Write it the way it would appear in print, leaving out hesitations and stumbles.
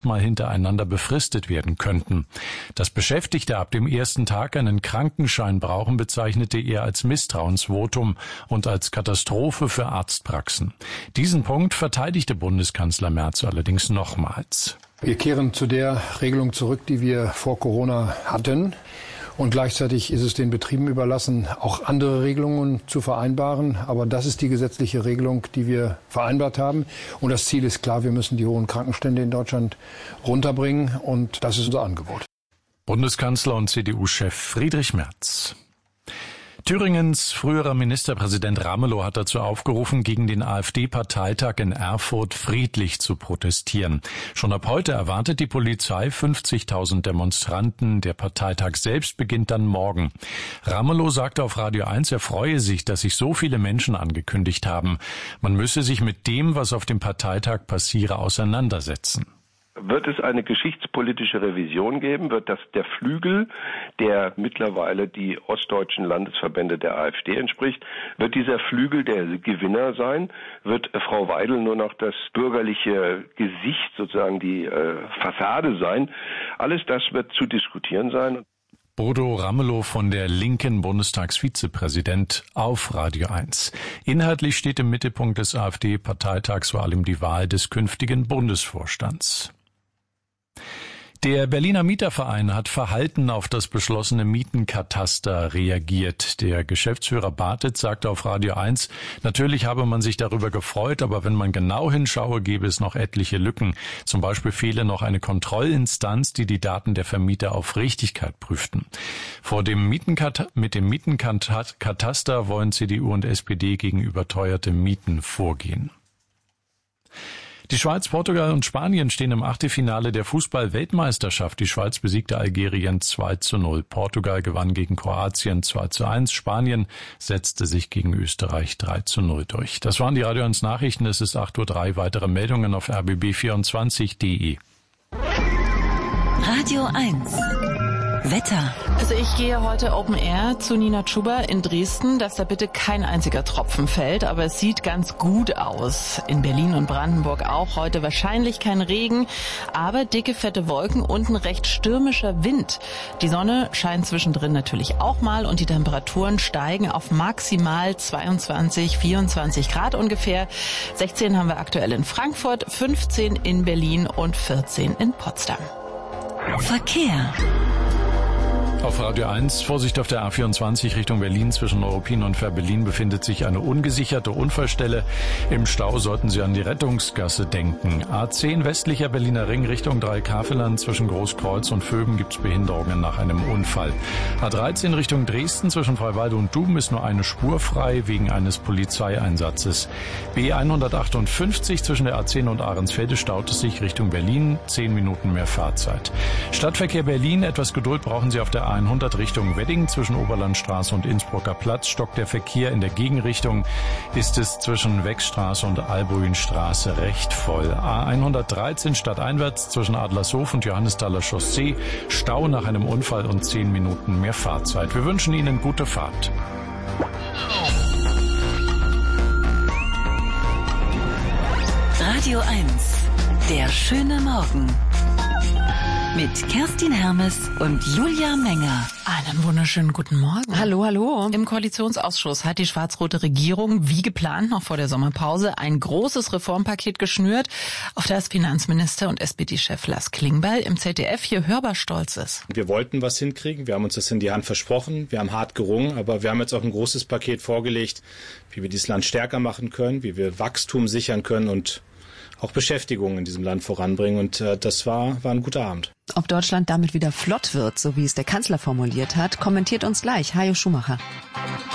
mal hintereinander befristet werden könnten. Dass Beschäftigte ab dem ersten Tag einen Krankenschein brauchen, bezeichnete er als Misstrauensvotum und als Katastrophe für Arztpraxen. Diesen Punkt verteidigte Bundeskanzler Merz allerdings nochmals. Wir kehren zu der Regelung zurück, die wir vor Corona hatten. Und gleichzeitig ist es den Betrieben überlassen, auch andere Regelungen zu vereinbaren. Aber das ist die gesetzliche Regelung, die wir vereinbart haben. Und das Ziel ist klar, wir müssen die hohen Krankenstände in Deutschland runterbringen. Und das ist unser Angebot. Bundeskanzler und CDU-Chef Friedrich Merz. Thüringens früherer Ministerpräsident Ramelow hat dazu aufgerufen, gegen den AfD-Parteitag in Erfurt friedlich zu protestieren. Schon ab heute erwartet die Polizei 50.000 Demonstranten. Der Parteitag selbst beginnt dann morgen. Ramelow sagte auf Radio 1, er freue sich, dass sich so viele Menschen angekündigt haben. Man müsse sich mit dem, was auf dem Parteitag passiere, auseinandersetzen. Wird es eine geschichtspolitische Revision geben? Wird das der Flügel, der mittlerweile die ostdeutschen Landesverbände der AfD entspricht, wird dieser Flügel der Gewinner sein? Wird Frau Weidel nur noch das bürgerliche Gesicht, sozusagen die Fassade sein? Alles das wird zu diskutieren sein. Bodo Ramelow von der linken Bundestagsvizepräsident auf Radio 1. Inhaltlich steht im Mittelpunkt des AfD-Parteitags vor allem die Wahl des künftigen Bundesvorstands. Der Berliner Mieterverein hat verhalten auf das beschlossene Mietenkataster reagiert. Der Geschäftsführer Bartitz sagte auf Radio 1, natürlich habe man sich darüber gefreut, aber wenn man genau hinschaue, gäbe es noch etliche Lücken. Zum Beispiel fehle noch eine Kontrollinstanz, die die Daten der Vermieter auf Richtigkeit prüften. Mit dem Mietenkataster wollen CDU und SPD gegen überteuerte Mieten vorgehen. Die Schweiz, Portugal und Spanien stehen im Achtelfinale der Fußball-Weltmeisterschaft. Die Schweiz besiegte Algerien 2:0. Portugal gewann gegen Kroatien 2:1. Spanien setzte sich gegen Österreich 3:0 durch. Das waren die Radio 1 Nachrichten. Es ist 8:03 Uhr. Weitere Meldungen auf rbb24.de. Radio 1. Wetter. Also ich gehe heute Open Air zu Nina Chuba in Dresden, dass da bitte kein einziger Tropfen fällt, aber es sieht ganz gut aus. In Berlin und Brandenburg auch heute wahrscheinlich kein Regen, aber dicke, fette Wolken und ein recht stürmischer Wind. Die Sonne scheint zwischendrin natürlich auch mal und die Temperaturen steigen auf maximal 22, 24 Grad ungefähr. 16 haben wir aktuell in Frankfurt, 15 in Berlin und 14 in Potsdam. Verkehr. Auf Radio 1, Vorsicht auf der A24 Richtung Berlin zwischen Neuruppin und Fährberlin befindet sich eine ungesicherte Unfallstelle. Im Stau sollten Sie an die Rettungsgasse denken. A10 westlicher Berliner Ring Richtung Dreieck-Havelland zwischen Großkreuz und Vöben gibt es Behinderungen nach einem Unfall. A13 Richtung Dresden zwischen Freiwalde und Duben ist nur eine Spur frei wegen eines Polizeieinsatzes. B158 zwischen der A10 und Ahrensfelde staut es sich Richtung Berlin, 10 Minuten mehr Fahrzeit. Stadtverkehr Berlin, etwas Geduld brauchen Sie auf der A100 Richtung Wedding zwischen Oberlandstraße und Innsbrucker Platz. Stockt der Verkehr in der Gegenrichtung, ist es zwischen Wechstraße und Albuinstraße recht voll. A113 stadteinwärts zwischen Adlershof und Johannesthaler Chaussee. Stau nach einem Unfall und 10 Minuten mehr Fahrzeit. Wir wünschen Ihnen gute Fahrt. Radio 1. Der schöne Morgen. Mit Kerstin Hermes und Julia Menger. Einen wunderschönen guten Morgen. Hallo, hallo. Im Koalitionsausschuss hat die schwarz-rote Regierung, wie geplant, noch vor der Sommerpause, ein großes Reformpaket geschnürt, auf das Finanzminister und SPD-Chef Lars Klingbeil im ZDF hier hörbar stolz ist. Wir wollten was hinkriegen, wir haben uns das in die Hand versprochen, wir haben hart gerungen, aber wir haben jetzt auch ein großes Paket vorgelegt, wie wir dieses Land stärker machen können, wie wir Wachstum sichern können und auch Beschäftigung in diesem Land voranbringen. Und das war ein guter Abend. Ob Deutschland damit wieder flott wird, so wie es der Kanzler formuliert hat, kommentiert uns gleich Hajo Schumacher.